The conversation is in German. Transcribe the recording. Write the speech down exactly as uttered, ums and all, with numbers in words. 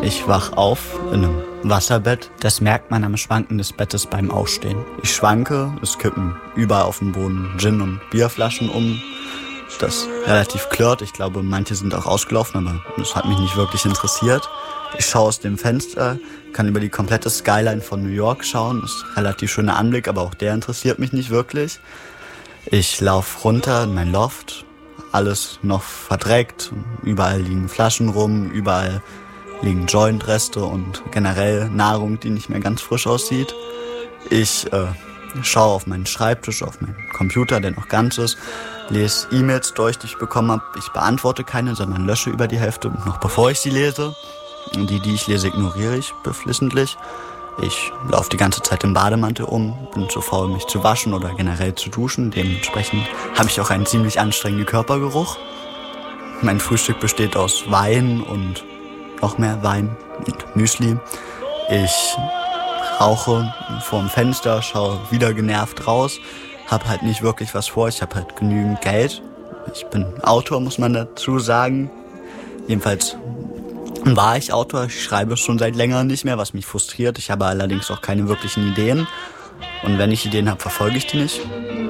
Ich wach auf in einem Wasserbett. Das merkt man am Schwanken des Bettes beim Aufstehen. Ich schwanke, es kippen überall auf dem Boden Gin- und Bierflaschen um. Das relativ klirrt. Ich glaube, manche sind auch ausgelaufen, aber das hat mich nicht wirklich interessiert. Ich schaue aus dem Fenster, kann über die komplette Skyline von New York schauen. Das ist ein relativ schöner Anblick, aber auch der interessiert mich nicht wirklich. Ich laufe runter in mein Loft. Alles noch verdreckt. Überall liegen Flaschen rum, überall liegen Jointreste und generell Nahrung, die nicht mehr ganz frisch aussieht. Ich äh, schaue auf meinen Schreibtisch, auf meinen Computer, der noch ganz ist, lese E-Mails durch, die ich bekommen habe. Ich beantworte keine, sondern lösche über die Hälfte, noch bevor ich sie lese. Und die, die ich lese, ignoriere ich beflissentlich. Ich laufe die ganze Zeit im Bademantel um, bin zu faul, mich zu waschen oder generell zu duschen. Dementsprechend habe ich auch einen ziemlich anstrengenden Körpergeruch. Mein Frühstück besteht aus Wein und noch mehr Wein und Müsli. Ich rauche vorm Fenster, schaue wieder genervt raus, habe halt nicht wirklich was vor, ich habe halt genügend Geld. Ich bin Autor, muss man dazu sagen. Jedenfalls war ich Autor, ich schreibe schon seit längerem nicht mehr, was mich frustriert. Ich habe allerdings auch keine wirklichen Ideen. Und wenn ich Ideen habe, verfolge ich die nicht.